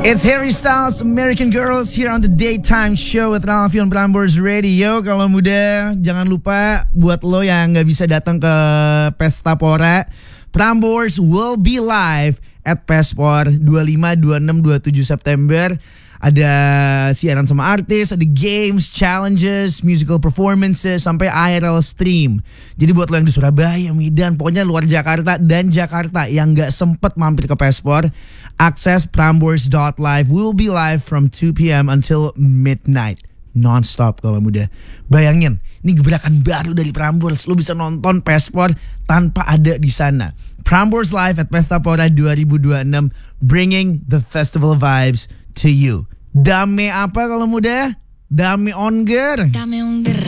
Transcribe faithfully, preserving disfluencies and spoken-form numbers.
It's Harry Styles, American Girls here on the Daytime Show with Ralfi on Prambors Radio. Kalau muda, jangan lupa buat lo yang nggak bisa datang ke Pesta Pora, Prambors will be live at Pespor dua puluh lima, dua puluh enam, dua puluh tujuh September. Ada siaran sama artis, ada games, challenges, musical performances, sampai I R L stream. Jadi buat lo yang di Surabaya, Medan, pokoknya luar Jakarta dan Jakarta yang gak sempet mampir ke Pespor, akses prambors dot live. We will be live from two p.m. until midnight. Non-stop kalau muda. Bayangin, ini gebrakan baru dari Prambors. Lo bisa nonton Pespor tanpa ada di sana. Prambors Live at Pesta Pora dua ribu dua puluh enam, bringing the festival vibes to you. Dame apa kalau muda? Dame onger. Dame onger.